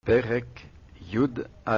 פרק י"א.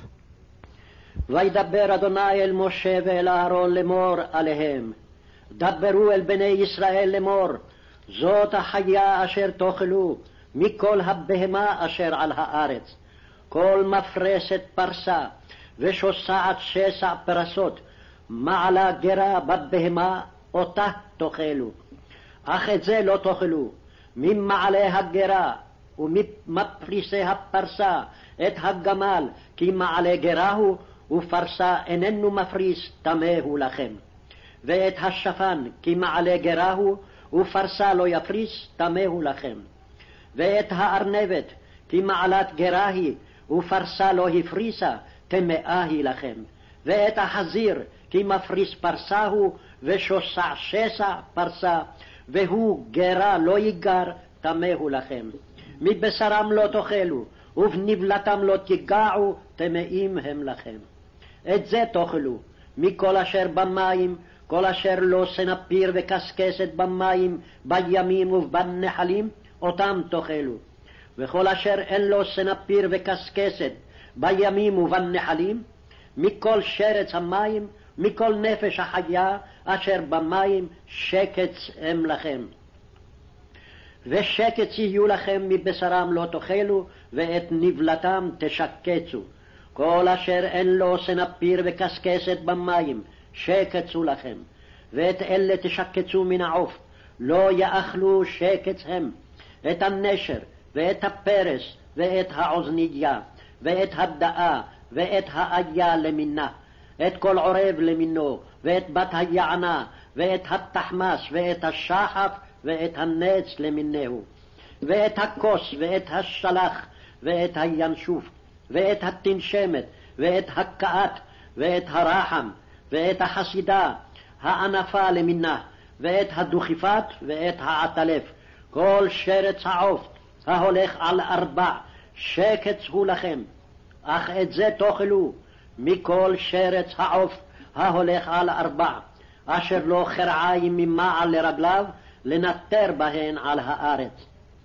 וידבר אדוני אל משה ואל אהרון לאמור עליהם, דברו אל בני ישראל לאמור, זאת החיה אשר תאכלו מכל הבהמה אשר על הארץ, כל מפרסת פרסה ושוסעת שסע פרסות, מעלה גרה בבהמה אותה תאכלו, אך את זה לא תאכלו, ממעלה הגרה ומפריסי הפרסה את הגמל, כי מעלה גרה הוא, ופרסה איננו מפריס, טמא הוא לכם. ואת השפן, כי מעלה גרה הוא, ופרסה לא יפריס, טמא הוא לכם. ואת הארנבת, כי מעלת גרה היא, ופרסה לא הפריסה, טמאה היא לכם. ואת החזיר, כי מפריס פרסה הוא, ושוסע שסע פרסה, והוא גרה לא ייגר, טמא הוא לכם. מבשרם לא תאכלו, ובנבלתם לא תיגעו, טמאים הם לכם. את זה תאכלו, מכל אשר במים, כל אשר לא סנפיר וקשקשת במים, בימים ובנחלים, אותם תאכלו. וכל אשר אין לו סנפיר וקשקשת בימים ובנחלים, מכל שרץ המים, מכל נפש החיה אשר במים, שקץ הם לכם. ושקץ יהיו לכם, מבשרם לא תאכלו, ואת נבלתם תשקצו. כל אשר אין לו סנפיר וקשקשת במים, שקצו לכם. ואת אלה תשקצו מן העוף, לא יאכלו שקץ הם. את הנשר, ואת הפרס, ואת האוזניה, ואת הדאה, ואת האיה למינה, את כל עורב למינו, ואת בת היענה, ואת התחמס, ואת השחף, ואת הנץ למינהו, ואת הכוס, ואת השלח, ואת הינשוף, ואת התנשמת, ואת הקעת, ואת הרחם, ואת החסידה, הענפה למינה, ואת הדוכיפת, ואת העטלף, כל שרץ העוף ההולך על 4, שקץ הוא לכם. אך את זה תאכלו, מכל שרץ העוף ההולך על 4, אשר לא חרעיים ממעל לרגליו, לנטר בהן על הארץ.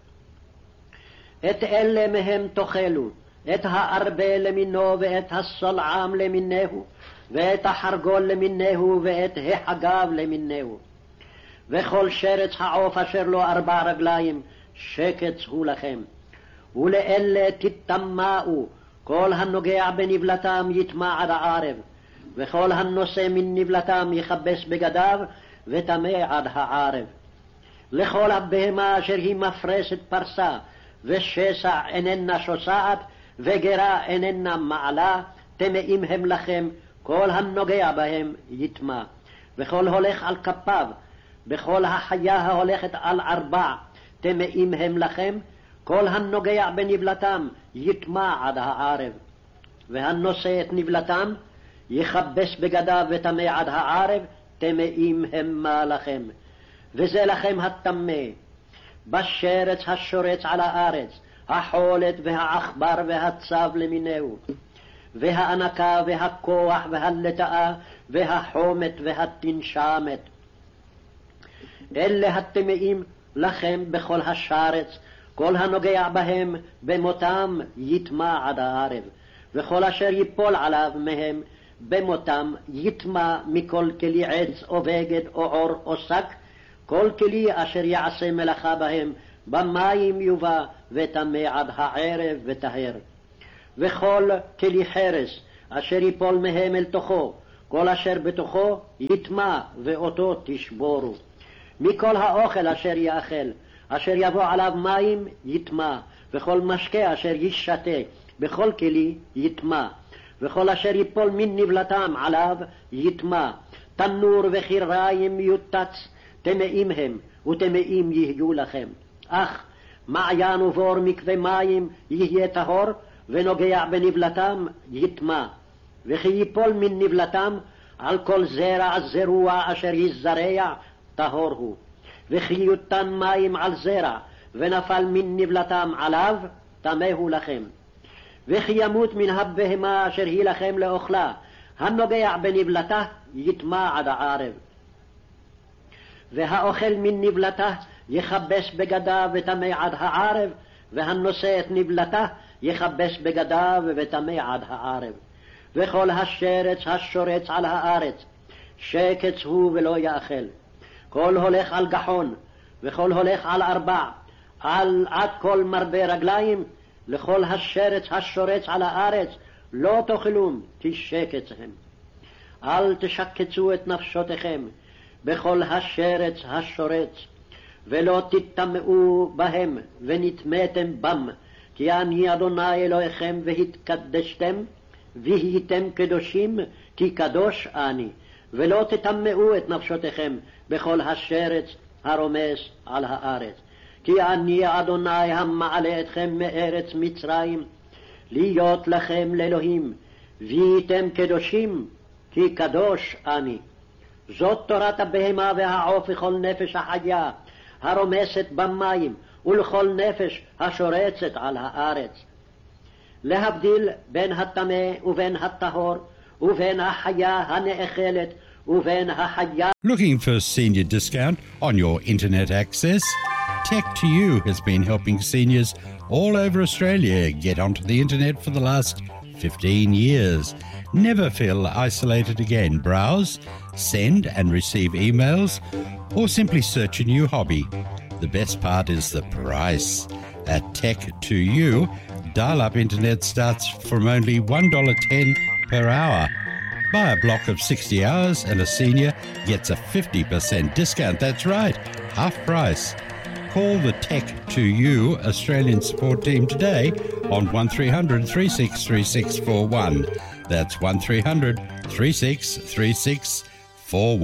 את אלה מהם תאכלו, את הארבה למינו, ואת הסולעם למיניהו, ואת החרגול למיניהו, ואת החגב למיניהו. וכל שרץ העוף אשר לו 4 רגליים, שקץ הוא לכם. ולאלה תטמאו, כל הנוגע בנבלתם יטמע עד הערב, וכל הנושא מן נבלתם יכבס בגדיו, וטמא עד הערב. לכל הבהמה אשר היא מפרסת פרסה, ושסע איננה שוסעת, וגרה איננה מעלה, טמאים הם לכם, כל הנוגע בהם יטמע. וכל הולך על כפיו, בכל החיה ההולכת על 4, טמאים הם לכם, כל הנוגע בנבלתם יטמע עד הערב. והנושא את נבלתם יכבס בגדיו וטמא עד הערב, טמאים המה לכם. וזה לכם הטמא, בשרץ השורץ על הארץ, החולת והעכבר והצב למיניהו, והענקה והכוח והלטאה והחומת והתנשמת. אלה הטמאים לכם בכל השרץ, כל הנוגע בהם במותם יטמע עד הערב, וכל אשר ייפול עליו מהם במותם יטמע, מכל כלי עץ או בגד או עור או שק, כל כלי אשר יעשה מלאכה בהם במים יובא, וטמא עד הערב וטהר. וכל כלי חרס אשר ייפול מהם אל תוכו, כל אשר בתוכו יטמע, ואותו תשבורו. מכל האוכל אשר יאכל, אשר יבוא עליו מים יטמע, וכל משקה אשר ישתה בכל כלי יטמע, וכל אשר ייפול מן נבלתם עליו יטמע. תנור וחיריים יוטץ, טמאים הם, וטמאים יהיו לכם. אך מעיין ובור מקווה מים יהיה טהור, ונוגע בנבלתם יטמע. וכי ייפול מן נבלתם על כל זרע זרוע אשר יזרע, טהור הוא. וכי יותן מים על זרע, ונפל מן נבלתם עליו, טמא הוא לכם. וכי ימות מן הבהמה אשר היא לכם לאוכלה, הנוגע בנבלתה יטמע עד הערב. והאוכל מן נבלתה יכבס בגדיו וטמא עד הערב, והנושא את נבלתה יכבס בגדיו וטמא עד הערב. וכל השרץ השורץ על הארץ, שקץ הוא ולא יאכל. כל הולך על גחון, וכל הולך על ארבע, עד כל מרבה רגליים, לכל השרץ השורץ על הארץ, לא תאכלום, כי שקץ הם. אל תשקצו את נפשותיכם בכל השרץ השורץ, ולא תטמאו בהם ונטמאתם בם, כי אני אדוני אלוהיכם והתקדשתם, והייתם קדושים, כי קדוש אני, ולא תטמאו את נפשותיכם בכל השרץ הרומס על הארץ. כי אני אדוני המעלה אתכם מארץ מצרים, להיות לכם לאלוהים, והייתם קדושים, כי קדוש אני. זאת תורת הבהמה והעוף וכל נפש החיה, הרומסת במים, ולכל נפש השורצת על הארץ. להבדיל בין הטמא ובין הטהור, ובין החיה הנאכלת ובין החיה. Looking for senior discount on your internet access? Tech2U has been helping seniors all over Australia get onto the internet for the last 15 years. Never feel isolated again. Browse, send and receive emails, or simply search a new hobby. The best part is the price. At Tech2U, dial-up internet starts from only $1.10 per hour. Buy a block of 60 hours and a senior gets a 50% discount. That's right, half price. Call the Tech2U Australian support team today on 1300 363641. That's 1300 363641.